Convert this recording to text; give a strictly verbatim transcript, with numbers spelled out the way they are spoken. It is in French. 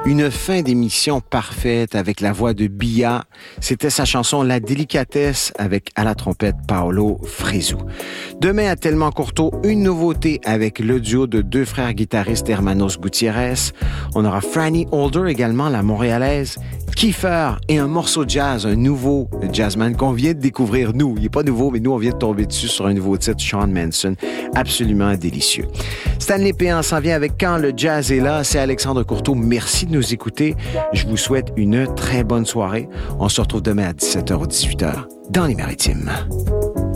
Une fin d'émission parfaite avec la voix de Bia. C'était sa chanson La Délicatesse avec à la trompette Paolo Fresu. Demain à Tellement Courteau, une nouveauté avec le duo de deux frères guitaristes Hermanos Gutiérrez. On aura Franny Holder également, la montréalaise, Kiefer et un morceau de jazz, un nouveau jazzman qu'on vient de découvrir, nous. Il n'est pas nouveau, mais nous, on vient de tomber dessus sur un nouveau titre, Sean Manson. Absolument délicieux. Stanley Péan s'en vient avec Quand le jazz est là. C'est Alexandre Courteau. Merci de nous écouter. Je vous souhaite une très bonne soirée. On se retrouve demain à dix-sept heures ou dix-huit heures dans les Maritimes.